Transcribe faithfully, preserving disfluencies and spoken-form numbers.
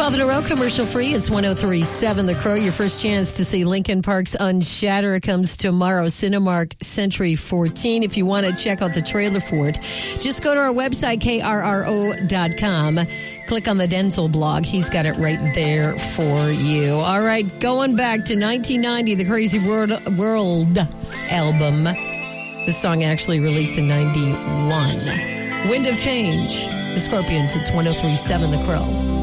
twelve in a row, commercial free. It's one oh three point seven The Crow. Your first chance to see Linkin Park's Unshatter comes tomorrow, Cinemark Century fourteen. If you want to check out the trailer for it, just go to our website, K R R O dot com. Click on the Denzel blog. He's got it right there for you. All right, going back to nineteen ninety, the Crazy World, World album. This song actually released in ninety-one. Wind of Change. The Scorpions, it's one oh three point seven The Crow.